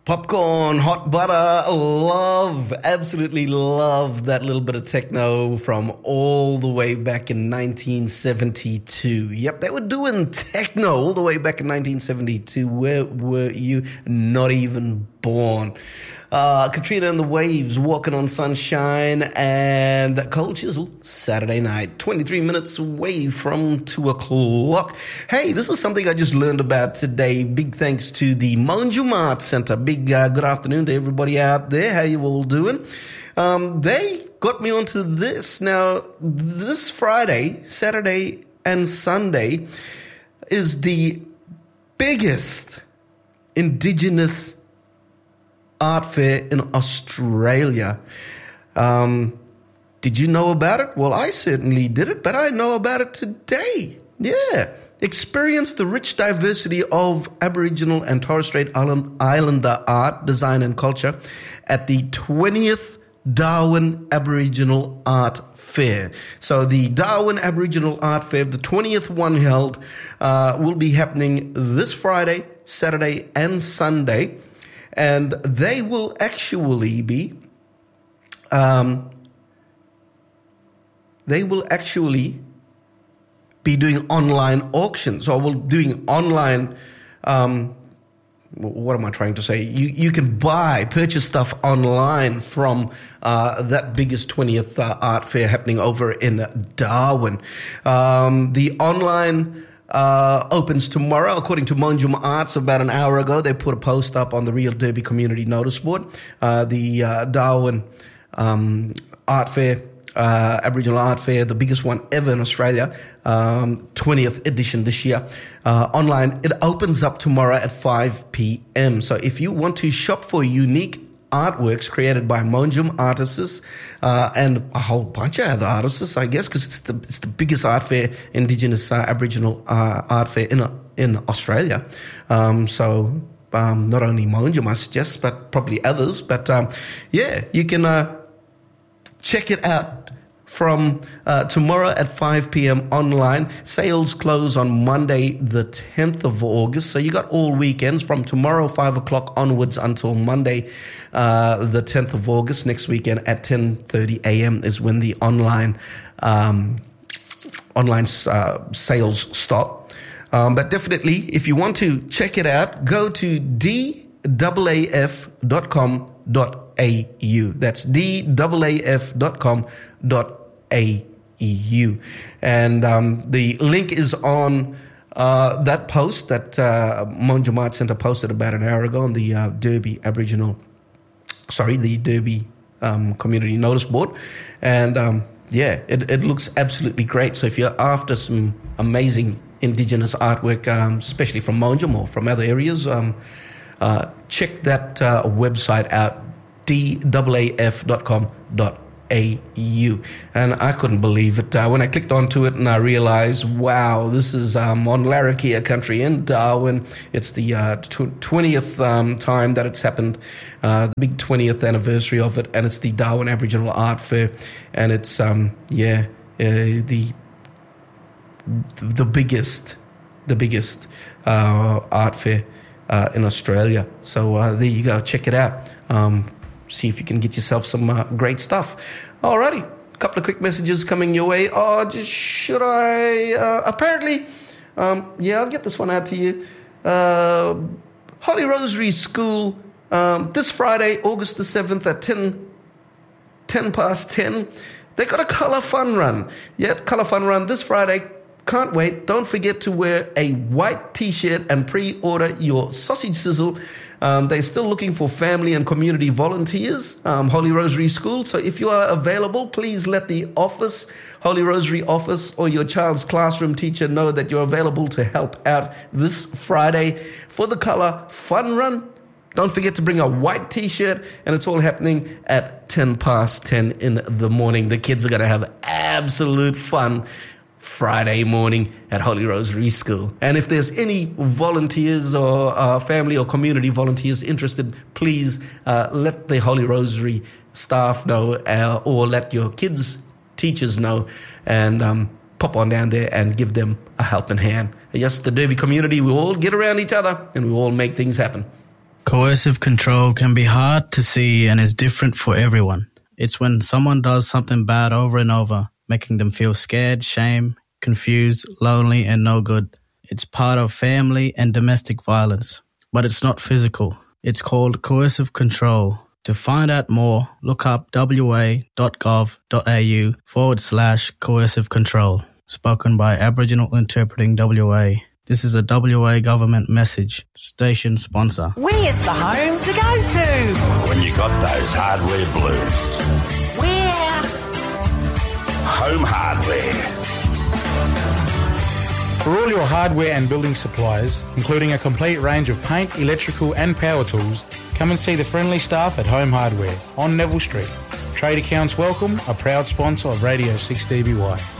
Popcorn, hot butter, absolutely love that little bit of techno from all the way back in 1972. Yep, they were doing techno all the way back in 1972. Where were you? Not even born. Katrina and the Waves, Walking on Sunshine, and Cold Chisel, Saturday Night, 23 minutes away from 2 o'clock. Hey, this is something I just learned about today. Big thanks to the Monjum Art Center. Big good afternoon to everybody out there. How you all doing? They got me onto this. Now, this Friday, Saturday, and Sunday is the biggest Indigenous art fair in Australia. Did you know about it? Well, I certainly did it, but I know about it today. Yeah. Experience the rich diversity of Aboriginal and Torres Strait Islander art, design and culture at the 20th Darwin Aboriginal Art Fair. So the Darwin Aboriginal Art Fair, the 20th one held, will be happening this Friday, Saturday and Sunday. And they will actually be, doing online auctions, or doing online. What am I trying to say? You can purchase stuff online from that biggest 20th art fair happening over in Darwin. The online opens tomorrow, according to Monjum Arts. About an hour ago, they put a post up on the Real Derby community notice board. The Darwin Art Fair, Aboriginal Art Fair, the biggest one ever in Australia, 20th edition this year. Online, it opens up tomorrow at 5 p.m. So if you want to shop for unique artworks created by Monjum artists and a whole bunch of other artists, I guess, because it's the biggest art fair, Indigenous Aboriginal art fair in Australia. So not only Monjum, I suggest, but probably others. But yeah, you can check it out from tomorrow at 5 p.m. online. Sales close on Monday, the 10th of August. So you got all weekends from tomorrow, 5 o'clock onwards until Monday, the 10th of August. Next weekend at 10:30 a.m. is when the online sales stop. But definitely, if you want to check it out, go to daaf.com.au. That's daaf.com.au. And the link is on that post that Monjum Art Centre posted about an hour ago on the Derby community notice board. And yeah, it looks absolutely great. So if you're after some amazing Indigenous artwork, especially from Monjum or from other areas, check that website out, daaf.com.au. And I couldn't believe it when I clicked onto it and I realized, wow, this is on Larrakia country in Darwin. It's the 20th time that it's happened, the big 20th anniversary of it, and it's the Darwin Aboriginal Art Fair, and it's the biggest art fair in Australia. So there you go, check it out. See if you can get yourself some great stuff. Alrighty, a couple of quick messages coming your way. Should I? Apparently, I'll get this one out to you. Holy Rosary School, this Friday, August the 7th at 10 past 10. They got a colour fun run. Yep, colour fun run this Friday. Can't wait. Don't forget to wear a white T-shirt and pre-order your sausage sizzle. They're still looking for family and community volunteers, Holy Rosary School. So if you are available, please let the office, Holy Rosary office, or your child's classroom teacher know that you're available to help out this Friday for the colour fun run. Don't forget to bring a white T-shirt, and it's all happening at 10 past 10 in the morning. The kids are going to have absolute fun Friday morning at Holy Rosary School. And if there's any volunteers or family or community volunteers interested, please let the Holy Rosary staff know or let your kids' teachers know, and pop on down there and give them a helping hand. Yes, the Derby community, we all get around each other and we all make things happen. Coercive control can be hard to see and is different for everyone. It's when someone does something bad over and over, making them feel scared, shame, confused, lonely, and no good. It's part of family and domestic violence, but it's not physical. It's called coercive control. To find out more, look up wa.gov.au/coercive control. Spoken by Aboriginal Interpreting WA. This is a WA government message. Station sponsor. Where's the home to go to? When you got those hardware blues. Where? Home Hardware. For all your hardware and building supplies, including a complete range of paint, electrical and power tools, come and see the friendly staff at Home Hardware on Neville Street. Trade accounts welcome, a proud sponsor of Radio 6DBY.